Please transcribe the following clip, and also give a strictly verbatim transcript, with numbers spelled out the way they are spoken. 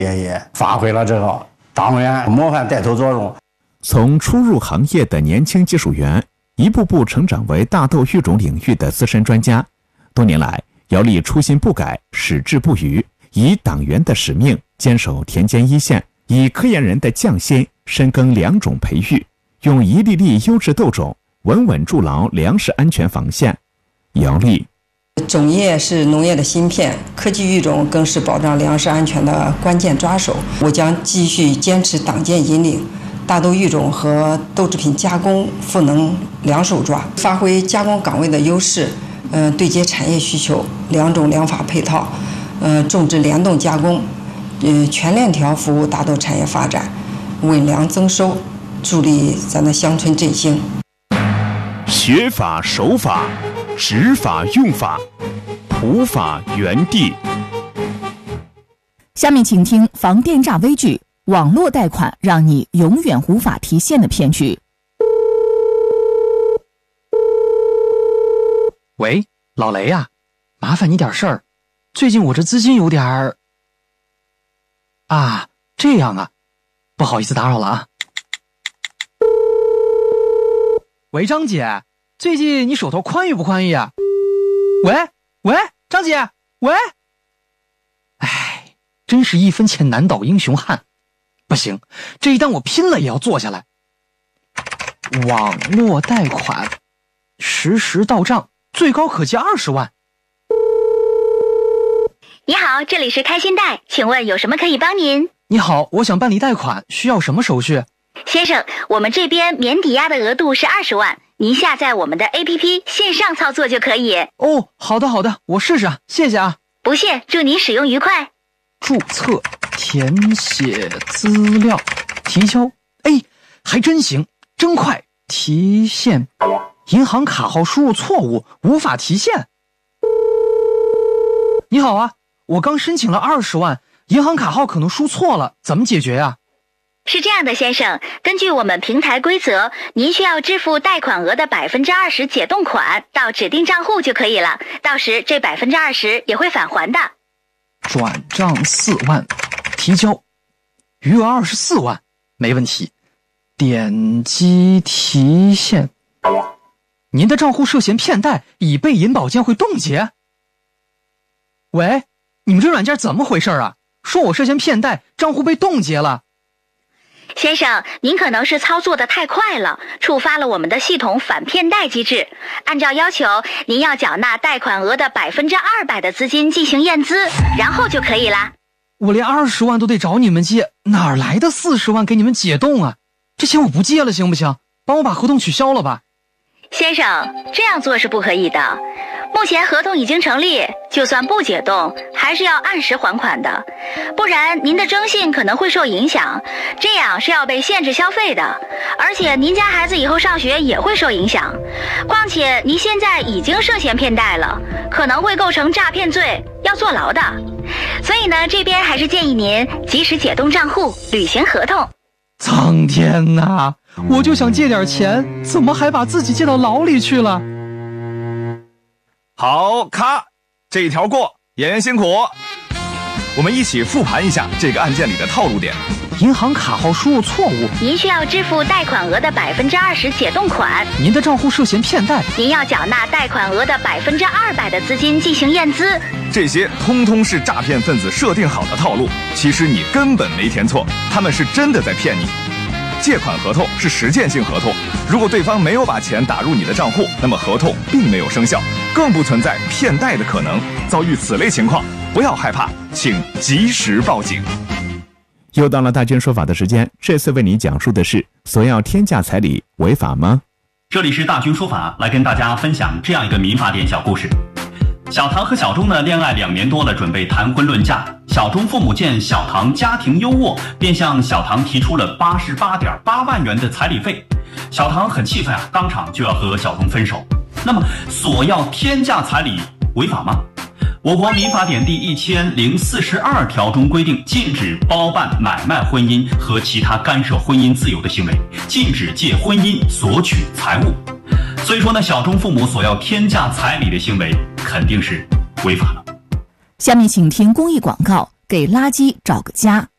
爷爷发挥了这个党员模范带头作用。 从初入行业的年轻技术员，一步步成长为大豆育种领域的资深专家。多年来，姚丽初心不改，矢志不渝，以党员的使命坚守田间一线，以科研人的匠心深耕良种培育，用一粒粒优质豆种稳稳筑牢粮食安全防线。姚丽， 种业是农业的芯片，科技育种更是保障粮食安全的关键抓手。我将继续坚持党建引领，大豆育种和豆制品加工赋能两手抓，发挥加工岗位的优势，嗯、呃，对接产业需求，两种两法配套，呃，种植联动加工，呃，全链条服务大豆产业发展，稳粮增收，助力咱的乡村振兴。 学法守法，执法用法，普法原地。 下面请听防电诈危剧：网络贷款让你永远无法提现的骗局。 喂，老雷呀，麻烦你点事儿，最近我这资金有点儿……啊，这样啊，不好意思打扰了啊。喂，张姐，最近你手头宽裕不宽裕啊？喂喂，张姐，喂。哎，真是一分钱难倒英雄汉，不行，这一单我拼了也要做下来。网络贷款，实时到账，最高可借二十万。 你好，这里是开心贷，请问有什么可以帮您？ 你好，我想办理贷款，需要什么手续？ 先生，我们这边免抵押的额度是二十万，您下载我们的 A P P 线上操作就可以。 哦，好的好的，我试试啊，谢谢啊。 不谢，祝您使用愉快。 注册、填写资料、提交，哎，还真行，真快。提现，银行卡号输入错误，无法提现。你好啊，我刚申请了二十万，银行卡号可能输错了，怎么解决呀？ 是这样的，先生，根据我们平台规则，您需要支付贷款额的百分之二十解冻款到指定账户就可以了，到时这百分之二十也会返还的。 转账四万，提交，余额二十四万，没问题。点击提现。您的账户涉嫌骗贷，已被银保监会冻结。喂，你们这软件怎么回事啊？说我涉嫌骗贷，账户被冻结了。 先生，您可能是操作的太快了，触发了我们的系统反骗贷机制。按照要求，您要缴纳贷款额的百分之二百的资金进行验资，然后就可以啦。 我连二十万都得找你们借，哪来的四十万给你们解冻啊？这钱我不借了，行不行？帮我把合同取消了吧。 先生，这样做是不可以的。目前合同已经成立，就算不解冻，还是要按时还款的，不然您的征信可能会受影响，这样是要被限制消费的。而且您家孩子以后上学也会受影响。况且您现在已经涉嫌骗贷了，可能会构成诈骗罪，要坐牢的。所以呢，这边还是建议您及时解冻账户，履行合同。 苍天哪，我就想借点钱，怎么还把自己借到牢里去了？ 好，咔，这一条过，演员辛苦。我们一起复盘一下这个案件里的套路点。 银行卡号输入错误， 您需要支付贷款额的百分之二十解冻款。 您的账户涉嫌骗贷， 您要缴纳贷款额的百分之二百的资金进行验资。 这些通通是诈骗分子设定好的套路，其实你根本没填错，他们是真的在骗你。借款合同是实践性合同，如果对方没有把钱打入你的账户，那么合同并没有生效，更不存在骗贷的可能。遭遇此类情况，不要害怕，请及时报警。 又到了大军说法的时间，这次为你讲述的是索要天价彩礼违法吗？ 这里是大军说法，来跟大家分享这样一个民法典小故事。小唐和小钟呢恋爱两年多了，准备谈婚论嫁。小钟父母见小唐家庭优渥，便向小唐提出了八十八点八万元的彩礼费。小唐很气愤啊，当场就要和小钟分手。那么索要天价彩礼违法吗？我国民法典第一千零四十二条中规定，禁止包办买卖婚姻和其他干涉婚姻自由的行为，禁止借婚姻索取财物。所以说呢，小钟父母索要天价彩礼的行为肯定是违法了。 下面请听公益广告， 给垃圾找个家。